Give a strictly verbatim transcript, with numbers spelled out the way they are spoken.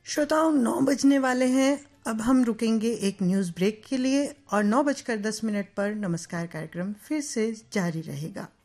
श्रोताओं, नौ बजने वाले हैं। अब हम रुकेंगे एक न्यूज़ ब्रेक के लिए और नौ बजकर दस मिनट पर नमस्कार कार्यक्रम फिर से जारी रहेगा।